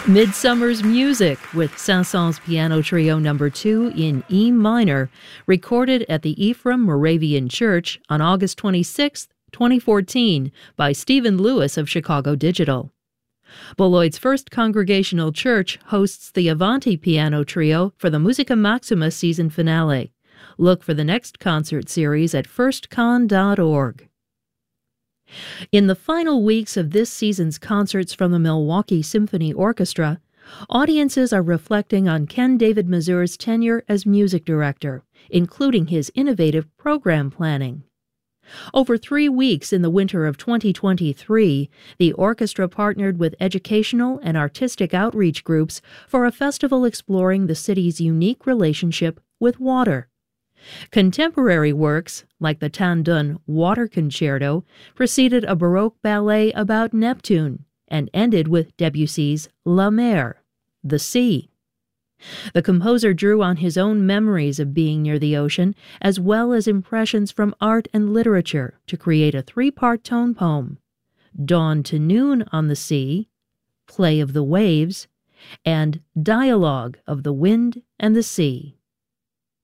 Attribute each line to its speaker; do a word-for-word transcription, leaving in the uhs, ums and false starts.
Speaker 1: Midsummer's Music with Saint-Saëns Piano Trio Number two in E minor, recorded at the Ephraim Moravian Church on August twenty-sixth, twenty fourteen, by Stephen Lewis of Chicago Digital. Beloit's First Congregational Church hosts the Avanti Piano Trio for the Musica Maxima season finale. Look for the next concert series at first con dot org. In the final weeks of this season's concerts from the Milwaukee Symphony Orchestra, audiences are reflecting on Ken David Mazur's tenure as music director, including his innovative program planning. Over three weeks in the winter of twenty twenty-three, the orchestra partnered with educational and artistic outreach groups for a festival exploring the city's unique relationship with water. Contemporary works, like the Tandun Water Concerto, preceded a Baroque ballet about Neptune and ended with Debussy's La Mer, the sea. The composer drew on his own memories of being near the ocean, as well as impressions from art and literature, to create a three-part tone poem: Dawn to Noon on the Sea, Play of the Waves, and Dialogue of the Wind and the Sea.